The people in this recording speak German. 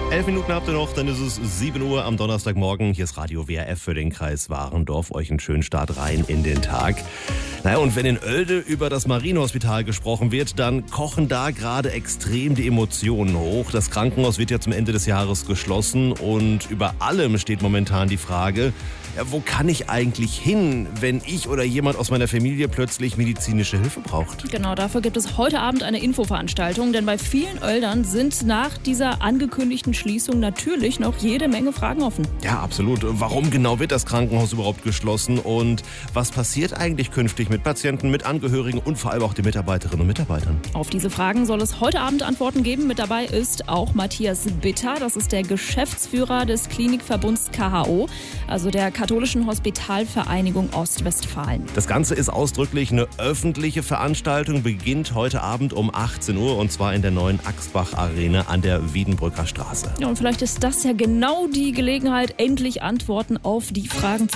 11 Minuten habt ihr noch, dann ist es 7 Uhr am Donnerstagmorgen. Hier ist Radio WRF für den Kreis Warendorf. Euch einen schönen Start rein in den Tag. Naja, und wenn in Oelde über das Marienhospital gesprochen wird, dann kochen da gerade extrem die Emotionen hoch. Das Krankenhaus wird ja zum Ende des Jahres geschlossen und über allem steht momentan die Frage, ja, wo kann ich eigentlich hin, wenn ich oder jemand aus meiner Familie plötzlich medizinische Hilfe braucht? Genau, dafür gibt es heute Abend eine Infoveranstaltung, denn bei vielen Oeldern sind nach dieser angekündigten Schließung natürlich noch jede Menge Fragen offen. Ja, absolut. Warum genau wird das Krankenhaus überhaupt geschlossen und was passiert eigentlich künftig mit Patienten, mit Angehörigen und vor allem auch den Mitarbeiterinnen und Mitarbeitern? Auf diese Fragen soll es heute Abend Antworten geben. Mit dabei ist auch Matthias Bitter, das ist der Geschäftsführer des Klinikverbunds KHO, also der Katholischen Hospitalvereinigung Ostwestfalen. Das Ganze ist ausdrücklich eine öffentliche Veranstaltung, beginnt heute Abend um 18 Uhr und zwar in der neuen Axbach Arena an der Wiedenbrücker Straße. Ja, und vielleicht ist das ja genau die Gelegenheit, endlich Antworten auf die Fragen zu